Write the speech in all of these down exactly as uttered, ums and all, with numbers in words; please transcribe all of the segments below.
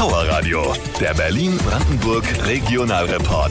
Power Radio, der Berlin-Brandenburg Regionalreport.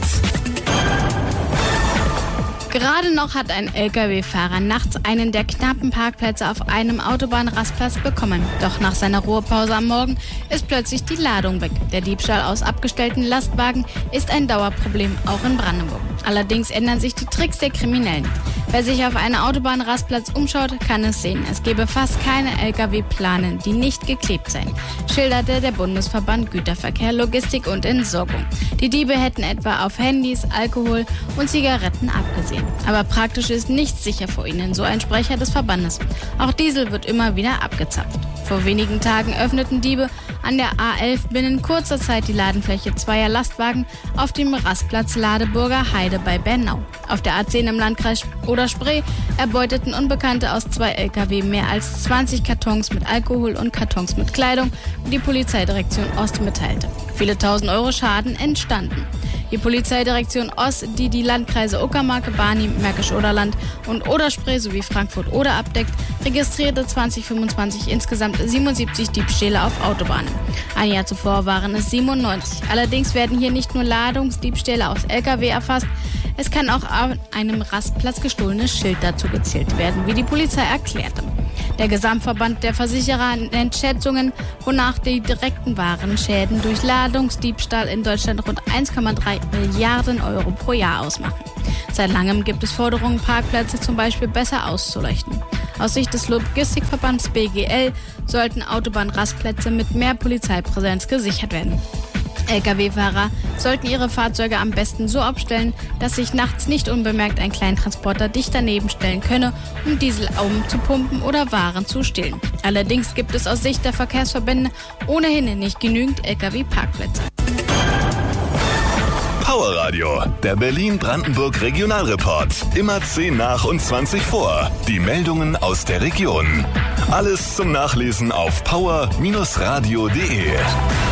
Gerade noch hat ein L K W-Fahrer nachts einen der knappen Parkplätze auf einem Autobahnrastplatz bekommen. Doch nach seiner Ruhepause am Morgen ist plötzlich die Ladung weg. Der Diebstahl aus abgestellten Lastwagen ist ein Dauerproblem, auch in Brandenburg. Allerdings ändern sich die Tricks der Kriminellen. Wer sich auf einem Autobahnrastplatz umschaut, kann es sehen. Es gebe fast keine L K W-Planen, die nicht geklebt seien, schilderte der Bundesverband Güterverkehr, Logistik und Entsorgung. Die Diebe hätten etwa auf Handys, Alkohol und Zigaretten abgesehen. Aber praktisch ist nichts sicher vor ihnen, so ein Sprecher des Verbandes. Auch Diesel wird immer wieder abgezapft. Vor wenigen Tagen öffneten Diebe an der A elf binnen kurzer Zeit die Ladenfläche zweier Lastwagen auf dem Rastplatz Ladeburger Heide bei Bernau. Auf der A zehn im Landkreis Oder-Spree erbeuteten Unbekannte aus zwei L K W mehr als zwanzig Kartons mit Alkohol und Kartons mit Kleidung, wie die Polizeidirektion Ost mitteilte. Viele tausend Euro Schaden entstanden. Die Polizeidirektion Ost, die die Landkreise Uckermark, Barnim, Märkisch-Oderland und Oder-Spree sowie Frankfurt-Oder abdeckt, registrierte zwanzig fünfundzwanzig insgesamt siebenundsiebzig Diebstähle auf Autobahnen. Ein Jahr zuvor waren es siebenundneunzig. Allerdings werden hier nicht nur Ladungsdiebstähle aus L K W erfasst, es kann auch an einem Rastplatz gestohlenes Schild dazu gezählt werden, wie die Polizei erklärte. Der Gesamtverband der Versicherer nennt Schätzungen, wonach die direkten Warenschäden durch Ladungsdiebstahl in Deutschland rund eins Komma drei Milliarden Euro pro Jahr ausmachen. Seit langem gibt es Forderungen, Parkplätze zum Beispiel besser auszuleuchten. Aus Sicht des Logistikverbands B G L sollten Autobahnrastplätze mit mehr Polizeipräsenz gesichert werden. L K W-Fahrer sollten ihre Fahrzeuge am besten so abstellen, dass sich nachts nicht unbemerkt ein Kleintransporter dicht daneben stellen könne, um Diesel umzupumpen oder Waren zu stehlen. Allerdings gibt es aus Sicht der Verkehrsverbände ohnehin nicht genügend L K W-Parkplätze. Power Radio, der Berlin-Brandenburg Regionalreport. Immer zehn nach und zwanzig vor. Die Meldungen aus der Region. Alles zum Nachlesen auf power Bindestrich radio punkt de.